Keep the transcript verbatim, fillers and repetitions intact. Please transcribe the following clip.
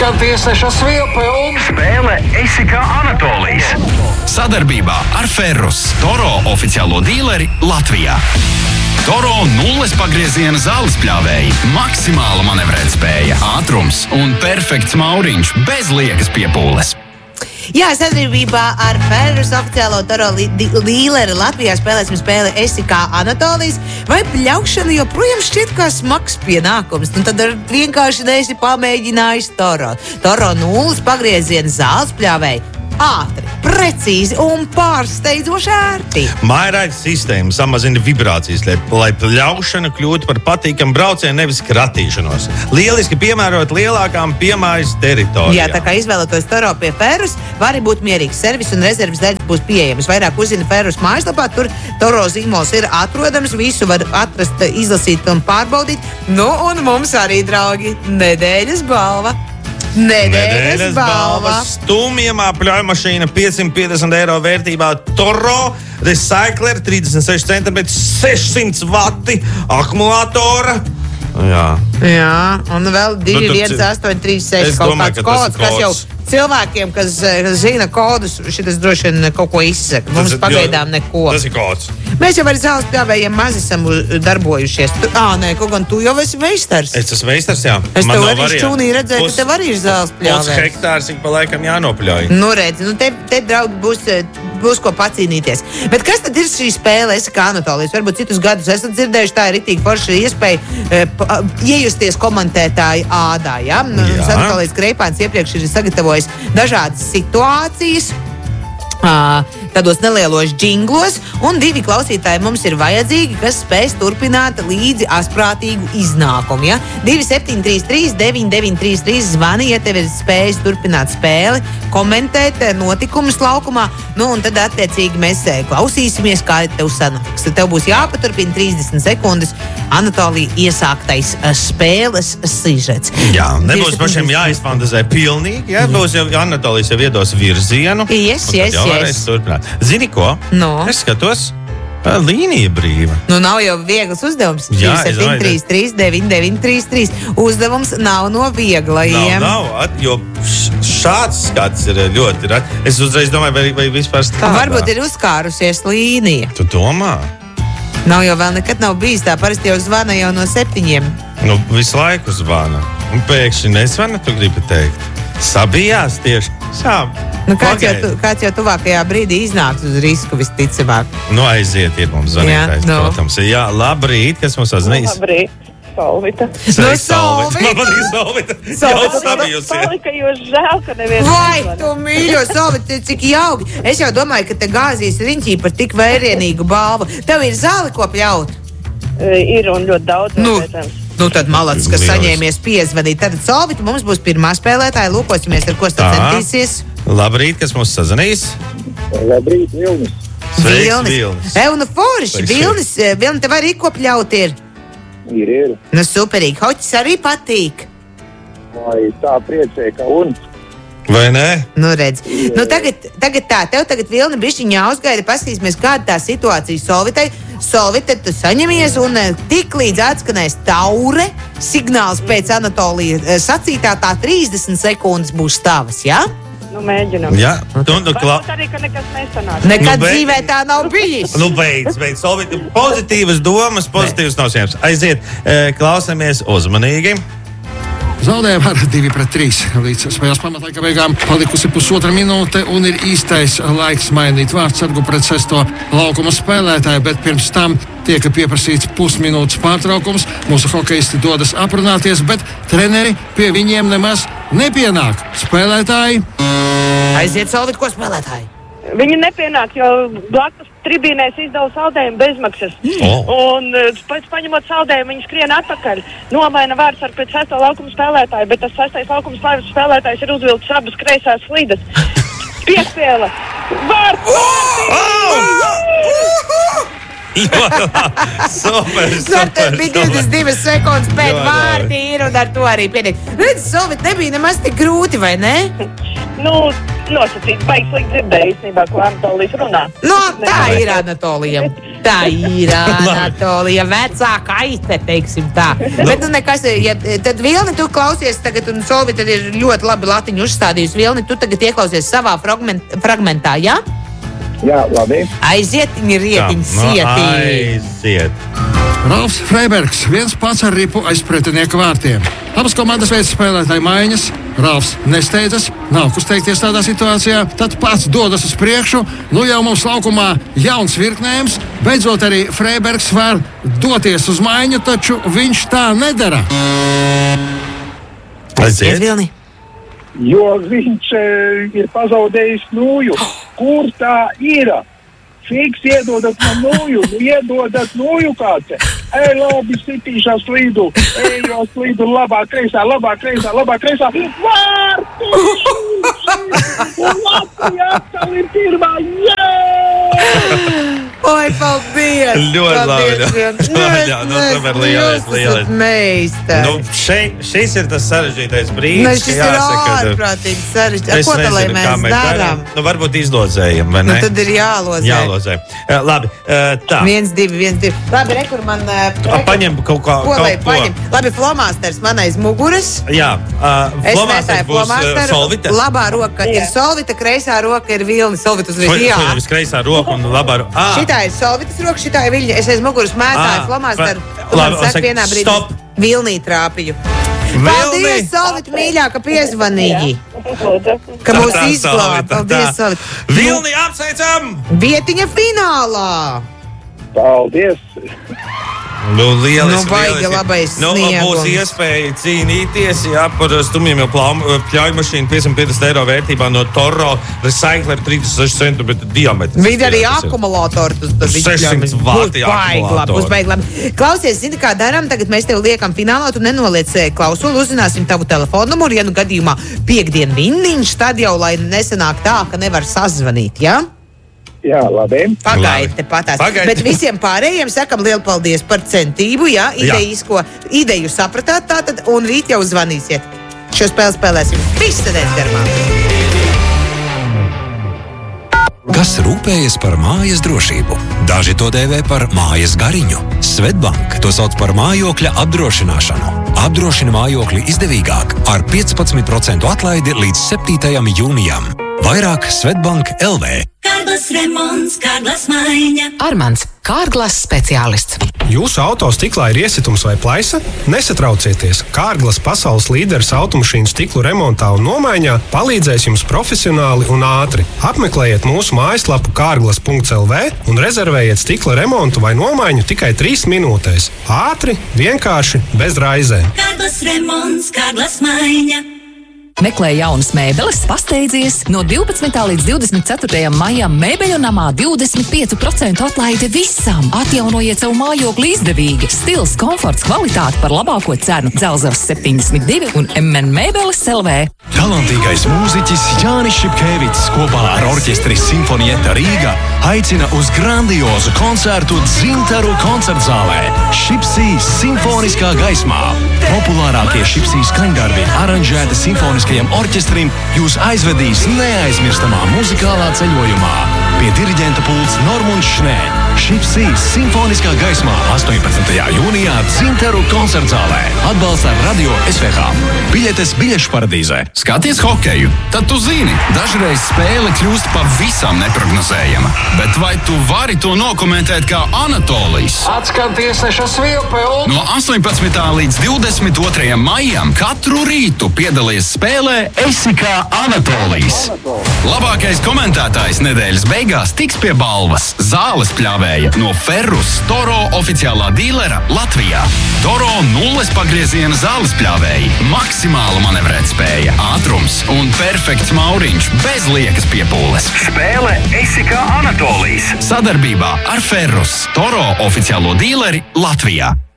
Skan tiesneša svilpe un spēle Esi kā Anatolijas. Sadarbībā ar Ferrus, Toro oficiālo dīleri Latvijā. Toro nulles pagrieziena zāles pļāvēji, maksimāla manevrētspēja, ātrums un perfekts mauriņš bez liekas piepūles. Jā, sadarbībā ar Ferrus oficiālo Toro dīleri Latvijā spēlēsim spēli Esi kā Anatolijas, vai pļaušana joprojām šķiet kā smags pienākums. Un tad vienkārši neesi pamēģinājis Toro. Toro nulles pagrieziena zāles pļāvēji. Ātri, precīzi un pārsteidzoši ērti. Mājraida sistēma samazina vibrācijas, lai pļaušana kļūtu par patīkamu braucienu, nevis kratīšanos. Lieliski piemērot lielākām piemājas teritorijām. Jā, tā kā izvēlētos Toro pie Ferrus, var arī būt mierīgs servis un rezerves daļas būs pieejamas. Vairāk uzzina Ferrus mājaslapā, tur Toro zīmols ir atrodams, visu var atrast, izlasīt un pārbaudīt. Nu, un mums arī, draugi, nedēļas balva. Nedēļas balva. Stumjamā pļaujmašīna piecsimt piecdesmit eiro vērtībā Toro Recycler trīsdesmit seši centimetri, sešsimt vati akumulātora. Jā. Jā, un vēl divi Nu, viens astoņi trīs seši kaut domāju, kāds ka tas kods, kas jau cilvēkiem, kas zina kodus, šitas droši vien kaut ko izsaka. Mums Tas ir- pagaidām neko. Tas ir kods. Mēs jau ar zāles pļāvējiem maz esam darbojušies. Tu, ā, nē, kaut gan tu jau esi meistars. Es esmu meistars, jā. Es Man tev nav arī variantu. šķūnī redzēju, Pus- ka tev arī ir zāles Pus pļāvējs. hektārs ik pa laikam jānopļauj. Nu, redz, nu te, te draugi, būs, būs ko pacīnīties. Bet kas tad ir šī spēle Esi kā Anatolijas? Varbūt citus gadus esat dzirdējuši, tā ir ritīgi forša iespēja e, pa, iejusties komentētāju ādā. Ja? Jā. Anatolijas Kreipāns iepriekš ir sagatavojis dažādas situācijas. Uh, tādos nelielos džinglos, un divi klausītāji mums ir vajadzīgi, kas spēs turpināt līdzi asprātīgu iznākumu. Ja? divi septiņi trīs trīs deviņi deviņi trīs trīs zvani, ja tev ir spējis turpināt spēli, komentēt notikumus laukumā, nu, un tad attiecīgi mēs klausīsimies, kā tev sanāks. Tad tev būs jāpaturpina trīsdesmit sekundes Anatolija iesāktais spēles sižets. Jā, nebūs pašiem jāizfantazē pilnīgi, ja? Būs jau Anatolijas jau iedos virzienu. Yes, un tad yes, jau varēs yes. turpināt. Zini ko? No. Es skatos, ā, līnija brīva. Nu, nav jau viegls uzdevums. Jā, trīs septiņi trīs trīs deviņi deviņi trīs trīs. Uzdevums nav no vieglajiem. Nav, nav, at- jo š- šāds skats ir ļoti rats. Es uzreiz domāju, vai, vai vispār stādā. Varbūt ir uzkārusies līnija. Tu domā? Nav jau vēl nekad nav bijis tā. Parasti jau zvana jau no septiņiem. Nu, visu laiku zvana. Un pēkšņi nesvana, tu gribi teikt. Sabijās tieši. Sāp. Nu, kāds, jau, Pagaidi. tu, kāds jau tuvākajā brīdī iznāks uz risku visticamāk. Nu, aiziet, ir mums zvanītājs, Jā, nu. protams. Jā, labrīt, kas mums sazvanīs? Labrīt, Solvita. Sveiks, Solvita. Solvita. Man patīk Solvita. Solvita. Jau sabijusies. Palika jūs žēl, ka neviens Vai nezvana. tu mīļo savu, cik jauki? Es jau domāju, ka te gāzīs riņķī par tik vērienīgu balvu. Tev ir zāle, ko pļaut? E, Ir un ļoti daudz. Nu, redzams. nu tad malacis, kas Lieliski. saņēmies piezvanīt. Tad Solvita mums būs pirmā spēlētāja. Lūkosimies, ar ko Tā. centīsies. Labrīt, kas mums sazvanīs? Labrīt, Vilnis. Sveiks, Vilnis. Euna Forši, Sveiks, Vilnis, Vilni, tev arī ko pļaut ir? Ir, ir. Nu, superīgi. Hoķis arī patīk. Vai tā priecē, ka un Vai ne? Nu, redz. Nu, tagad, tagad tā, tev tagad Vilni bišķiņā jāuzgaida, paskatīsimies, kāda tā situācija Solvitai. Solvita, tu saņemies un eh, tik līdz atskanēs taure, signāls pēc Anatolija eh, sacītā, tā trīsdesmit sekundes būs tavas, jā? Ja? Nu, mēģinam. Jā, tu, nu, klā... Varbūt arī, ka nekas nesanāk. Nekad Nu, bet- dzīvē tā nav bijis. Nu, beidz, beidz. Solvita, pozitīvas domas, pozitīvas nosacījums. Aiziet, e, klausāmies uzmanīgi. Zaudējām ar divi pret trīs. Līdz spēles pamatlaika beigām palikusi pusotra minūte un ir īstais laiks mainīt vārdsargu pret sesto laukuma spēlētāju, bet pirms tam tiek pieprasīts pusminūtes pārtraukums. Mūsu hokeisti dodas aprunāties, bet treneri pie viņiem nemaz nepienāk. Spēlētāji Aiziet, Solvita, ko spēlētāji? Viņi nepienāk, jo blakus tribīnēs izdeva zaudējumu bezmaksas. Oh. Un eh, pēc paņemot zaudējumu, viņi skrien atpakaļ. Nomaina vārds ar pēc sesto laukuma spēlētāju, bet tas sestais laukuma spēlētājs ir uzvilcis abas kreisās slīdes. Piespēle! Vārds! Super, Nu, super. tad bija divdesmit divas sekundes pēc Jā, jā. vārdi ir un ar to arī pietiek. Redz, Solvita, nebija nemaz tik grūti, vai ne? Nu, nosacīt, baigs likt dzirdēju īstenībā, ko Anatolijas runā. No, tā ir Anatolija. Tā ir Anatolija, vecāka aite, teiksim tā. Bet nu nekas, ja, tad Vilni, tu klausies tagad, un Solvi tad ir ļoti labi latiņu uzstādījusi. Vilni, tu tagad ieklausies savā fragment, fragmentā, jā? Jā, labi. Aizietiņi, rietiņi, sietī. Aiziet. Ralfs Freibergs viens pats ar ripu aiz pretinieka vārtiem. Abas komandas veids spēlētāju maiņas. Ralfs nesteidzas, nav kusteikties tādā situācijā, tad pats dodas uz priekšu. Nu jau mums laukumā jauns virknējums. Beidzot arī Freibergs var doties uz maiņu, taču viņš tā nedara. Aiziet. Vilni. Jo viņš e, ir pazaudējis nūju. Kur tā ir? Fiks iedodat man nūju, nu iedodat nūju kāds. Ej, labi, sitīšā slīdu. Ej, jo slīdu labā kreisā, labā kreisā, labā kreisā. Vārti! Un Latvija atkal ir pirmā. Jē! Oi, paldies! Ļoti labi. Paldies, Jā, nu, tomēr lielais, lielais. Meistari. Nu, šeit, šis ir tas sarežģītais brīdis. Nu, šis ir ārprātīgi sarežģīts. Ko tad, lai mēs darām? Nu, varbūt izlozējam, vai ne? Nu, tad ir jālozē. Jālozē. Uh, labi, uh, tā. Viens, divi, viens, divi. Labi, re, kur man... Uh, A, paņem kaut kā, ko, kaut lai ko. paņem? Labi, flomāsters man aiz muguras. Jā, uh, Es flomāsters mētāju būs uh, flomāsteru. Solvita. Labā roka ir Solvita, kreisā roka ir Vilni. Solvita uzreiz, jā. Vis kreisā roka un labā roka. Ah. Šitā ir Solvitas roka, šitā ir Viļņa. Es aiz muguras mētāju Ah, flomāsteru. pa- Tu man labi, un saki saka, vienā brīdī. stop. Vilnī trāpīju. Paldies, Solvita, mīļā, ka piezvanīji. Ka mūs Tā, izglāba. Solvita, Paldies, tā. Solvita. Vilni, apsveicam! Vietiņa finālā. Paldies. Nu, lieliski, Nu, baigi lieliski. labais Nu, sniegums. būs iespēja cīnīties, jā, par stumjiem jau pļauju mašīnu piecsimt piecdesmit eiro vērtībā no Toro Recycler trīsdesmit seši centimetru diametrs. Viņi arī akumulātori. sešsimt vati akumulātori. Būs baigi labi. Klausies, zini, kā darām? Tagad mēs tev liekam finālā, tu nenoliec klausuli, uzzināsim tavu telefonu numuru. Ja nu gadījumā piekdien vinniņš, tad jau, lai nesanāk tā, ka nevar sazvanīt, jā? Ja? Jā, labi. Pagaidi, patās. Pagaidi. Bet visiem pārējiem sakam lielu paldies par centību, jā, idejisko ideju sapratāt tātad, un rīt jau zvanīsiet. Šo spēli spēlēsim visu nedēļas garumā. Kas rūpējas par mājas drošību? Daži to dēvē par mājas gariņu. Svetbank to sauc par mājokļa apdrošināšanu. Apdrošina mājokli izdevīgāk ar piecpadsmit procentu atlaidi līdz septītajam jūnijam. Vairāk Svetbank L V. Kārglas remonts, Kārglas maiņa. Armands, Kārglas speciālists. Jūsu auto stiklā ir iesitums vai plaisa? Nesatraucieties! Kārglas pasaules līderis automašīnu stiklu remontā un nomaiņā palīdzēs jums profesionāli un ātri. Apmeklējiet mūsu mājaslapu kārglas punkts L V un rezervējiet stikla remontu vai nomaiņu tikai trīs minūtēs. Ātri, vienkārši, bez raizēm. Kārglas remonts, Kārglas maiņa. Meklē jaunas mēbeles, pasteidzies! No divpadsmitā līdz divdesmit ceturtajam maijam mēbeļu namā divdesmit pieci procenti atlaide visam. Atjaunojiet savu mājokli izdevīgi. Stils, komforts, kvalitāte par labāko cenu. Dzelzavas septiņdesmit divi un M N mēbeles L V. Talantīgais mūziķis Jānis Šipkēvits kopā ar orķestri Simfonieta Rīga aicina uz grandiozu koncertu Dzintaru koncertzālē. Šipsī simfoniskā gaismā. Populārākie Šipsī skaņdarbi aranžēti simfoniskajam orķestrim jūs aizvedīs neaizmirstamā muzikālā ceļojumā. Pie diriģenta pults Normunds Šnē. Šipsī simfoniskā gaismā astoņpadsmitajā jūnijā Dzintaru koncertzālē. Atbalsta Radio S V H. Biļetes biļešu paradīzē. Skaties hokeju, tad tu zini, dažreiz spēle kļūst pavisam neprognozējama. Bet vai tu vari to nokomentēt kā Anatolijs? Atskaties neša svilpe un... No astoņpadsmitā līdz divdesmit otrajam maijam katru rītu piedalies spēlē Esi kā Anatolijs. Labākais komentētājs nedēļas beigās tiks pie balvas zāles pļāvēja no Ferrus Toro oficiālā dīlera Latvijā. Toro nulles pagrieziena zāles pļāvēji, maksimāla manevrētspēja, ātrums un perfekts mauriņš bez liekas piepūles. Spēle Esi kā Anatolijs sadarbībā ar Ferrus Toro oficiālo dīleri Latvijā.